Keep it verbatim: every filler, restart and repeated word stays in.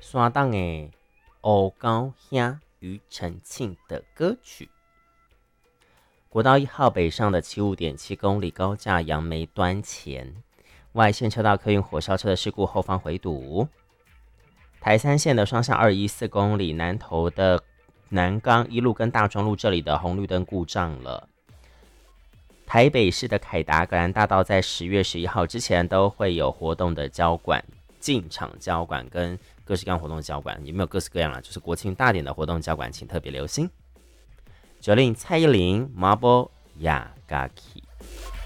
刷档的欧高兄庾澄庆的歌曲。国道一号北上的七五点七公里高架杨梅端前，外线车道客运火烧车的事故后方回堵。台三线的双向二一四公里南投的南港一路跟大庄路这里的红绿灯故障了。台北市的凯达格兰大道在十月十一号之前都会有活动的交管，进场交管跟各式各样活动的交管，有没有各式各样啦？就是国庆大典的活动交管，请特别留心。九令蔡依林 Marble Yagaki。